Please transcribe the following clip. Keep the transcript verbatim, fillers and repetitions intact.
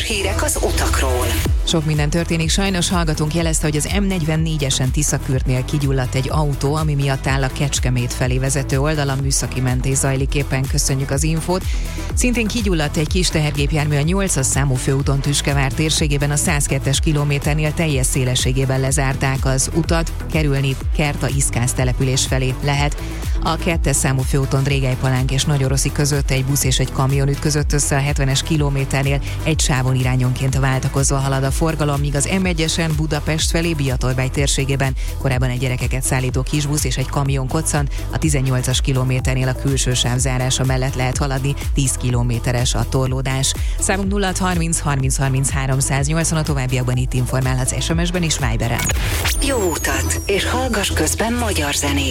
hírek az utakról. Sok minden történik, sajnos hallgatónk jelezte, hogy az em negyvennégyesen Tiszakürtnél kigyulladt egy autó, ami miatt áll a Kecskemét felé vezető oldalon, műszaki mentés zajlik éppen, köszönjük az infót. Szintén kigyulladt egy kis tehergépjármű a nyolcas számú főúton Tüskevár térségében, a száz kettes kilométernél teljes szélességében lezárták az utat, kerülni Kerta-Iszkász település felé lehet. A kettes számú főúton Drégelypalánk és Nagyoroszi között egy busz és egy kamion ütközött össze, a hetvenes kilométernél egy sávon irányonként váltakozva halad a forgalom, míg az em egyesen Budapest felé Biatorbágy térségében korábban egy gyerekeket szállító kisbusz és egy kamion koccant, a tizennyolcas kilométernél a külső sáv zárása mellett lehet haladni, tíz kilométeres a torlódás. Számunk nulla harminc harminc harminchárom száznyolcvan, a továbbiakban itt informálhatsz es em es-ben és Viberen. Jó utat, és hallgass közben magyar zenét.